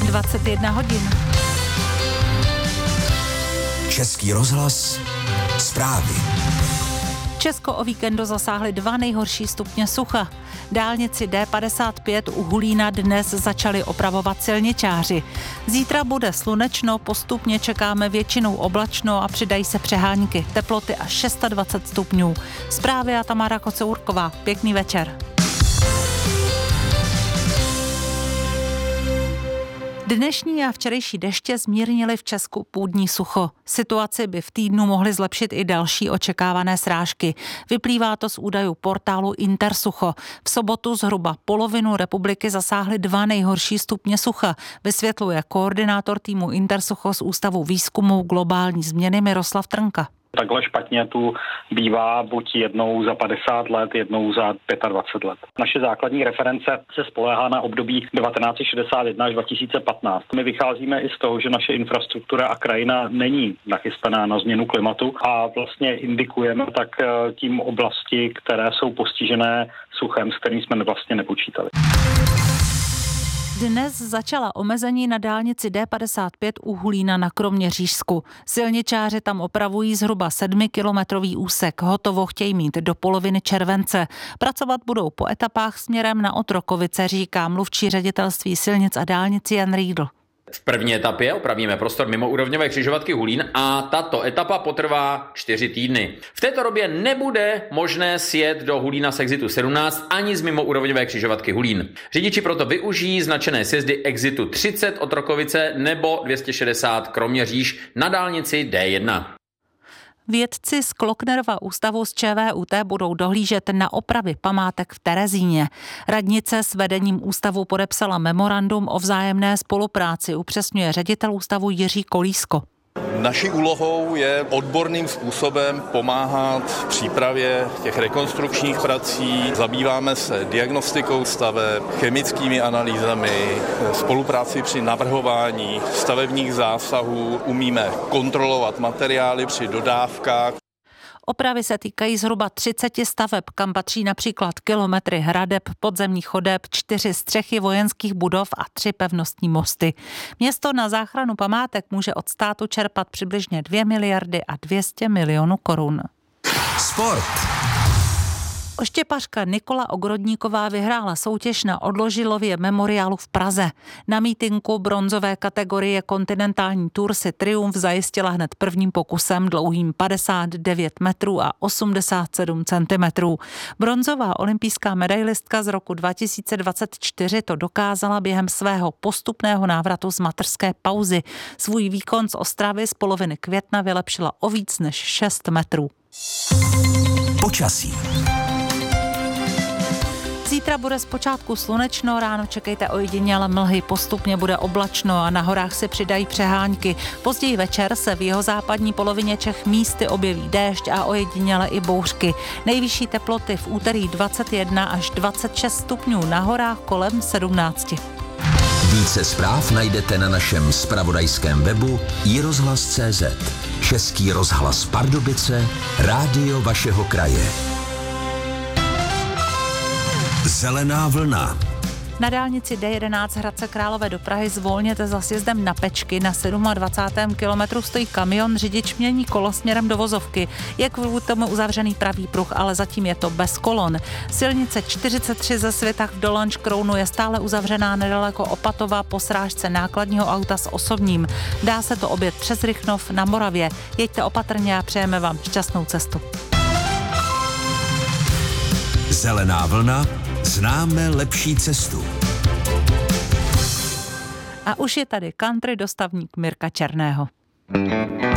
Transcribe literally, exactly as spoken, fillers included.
dvacet jedna hodin. Český rozhlas, zprávy. Česko o víkendu zasáhly dva nejhorší stupně sucha. Dálnici D padesát pět u Hulína dnes začali opravovat silničáři. Zítra bude slunečno, postupně čekáme většinou oblačno a přidají se přehánky. Teploty až dvacet šest stupňů. Zprávy a Tamara Kocourková. Pěkný večer. Dnešní a včerejší deště zmírnily v Česku půdní sucho. Situaci by v týdnu mohly zlepšit i další očekávané srážky. Vyplývá to z údajů portálu Intersucho. V sobotu zhruba polovinu republiky zasáhly dva nejhorší stupně sucha, vysvětluje koordinátor týmu Intersucho z Ústavu výzkumu globální změny Miroslav Trnka. Takhle špatně tu bývá buď jednou za padesát let, jednou za dvacet pět let. Naše základní reference se spoléhá na období devatenáct set šedesát jedna až dva tisíce patnáct. My vycházíme i z toho, že naše infrastruktura a krajina není nachystaná na změnu klimatu a vlastně indikujeme tak tím oblasti, které jsou postižené suchem, s kterým jsme vlastně nepočítali. Dnes začala omezení na dálnici D padesát pět u Hulína na Kroměřížsku. Silničáři tam opravují zhruba sedmikilometrový úsek. Hotovo chtějí mít do poloviny července. Pracovat budou po etapách směrem na Otrokovice, říká mluvčí ředitelství silnic a dálnic Jan Riedl. V první etapě opravíme prostor mimoúrovňové křižovatky Hulín a tato etapa potrvá čtyři týdny. V této době nebude možné sjet do Hulína z exitu sedmnáct ani z mimoúrovňové křižovatky Hulín. Řidiči proto využijí značené sjezdy exitu třicet Otrokovice nebo dvě stě šedesát Kroměříž na dálnici D jedna. Vědci z Klocknerova ústavu z ČVUT budou dohlížet na opravy památek v Terezíně. Radnice s vedením ústavu podepsala memorandum o vzájemné spolupráci, upřesňuje ředitel ústavu Jiří Kolísko. Naší úlohou je odborným způsobem pomáhat v přípravě těch rekonstrukčních prací. Zabýváme se diagnostikou staveb, chemickými analýzami, spolupráci při navrhování stavebních zásahů, umíme kontrolovat materiály při dodávkách. Opravy se týkají zhruba třicet staveb, kam patří například kilometry hradeb, podzemních chodeb, čtyři střechy vojenských budov a tři pevnostní mosty. Město na záchranu památek může od státu čerpat přibližně dvě miliardy a dvě stě milionů korun. Sport. Oštěpařka Nikola Ogrodníková vyhrála soutěž na odložilově memoriálu v Praze. Na mítinku bronzové kategorie Kontinentální Tour si triumf zajistila hned prvním pokusem dlouhým padesát devět metrů a osmdesát sedm centimetrů. Bronzová olympijská medailistka z roku dva tisíce dvacet čtyři to dokázala během svého postupného návratu z mateřské pauzy. Svůj výkon z Ostravy z poloviny května vylepšila o víc než šest metrů. Počasí. Zítra bude zpočátku slunečno, ráno čekejte ojedinělé mlhy, postupně bude oblačno a na horách se přidají přehánky. Později večer se v jihozápadní polovině Čech místy objeví déšť a ojedinělé i bouřky. Nejvyšší teploty v úterý dvacet jedna až dvacet šest stupňů, na horách kolem sedmnáct. Více zpráv najdete na našem zpravodajském webu i rozhlas tečka cé zet. Český rozhlas Pardubice, rádio vašeho kraje. Zelená vlna. Na dálnici D jedenáct Hradce Králové do Prahy zvolněte za sjezdem na Pečky. Na dvacátém sedmém kilometru stojí kamion, řidič mění kolo směrem do vozovky. Je kvůli tomu uzavřený pravý pruh, ale zatím je to bez kolon. Silnice čtyřicet tři ze Svitach v Dolanškrounu je stále uzavřená nedaleko Opatova po srážce nákladního auta s osobním. Dá se to objet přes Rychnov na Moravě. Jeďte opatrně a přejeme vám šťastnou cestu. Zelená vlna. Známe lepší cestu. A už je tady country dostavník Mirka Černého.